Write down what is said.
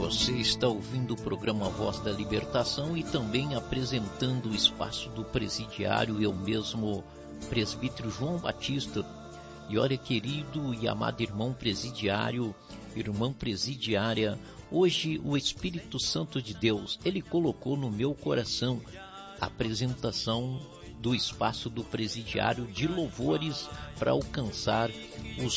Você está ouvindo o programa Voz da Libertação e também apresentando o espaço do presidiário, eu mesmo, presbítero João Batista. E olha, querido e amado irmão presidiário, irmã presidiária, hoje o Espírito Santo de Deus, ele colocou no meu coração a apresentação do espaço do presidiário de louvores para alcançar os